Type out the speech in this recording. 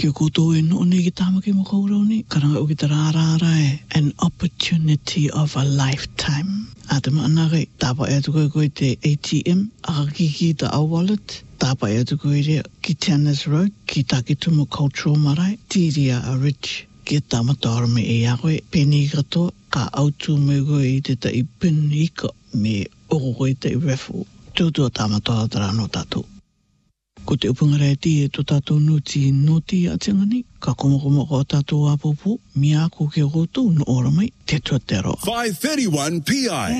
Kia koutou e no ne ki tāmaki mo kaurau ni. Karanga o ki te rārāra e. An opportunity of a lifetime. A te maana kai, tāpa e atu koe te ATM, aka ki ta au wallet. Tāpa e atu koe rea ki Tanners Road, ki Takitumu Cultural Marae, Tiria a Rich. Ki tāmatara me e a koe, peni katoa, ka autu me koe i te ta i pinhika me oko koe te i raffle. Tūtua tāmatara tara no tātou. Ko te upungara e ti e to tātou nuti noti a tingani, ka komokomo ko tātou apopo, mia ko ke roto no ora mai, te tuatero. 5:31 PI.